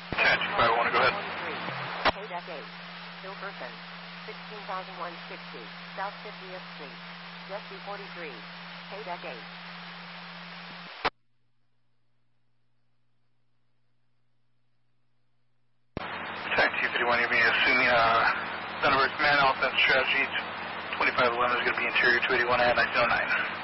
10, 251, go ahead. KDEC 8, still person, 16,160, South 50th Street, Dusty 43, KDEC 8. 251, you're being assuming Thunderbird Command, offense strategy 2511 is going to be interior 281 at 1909.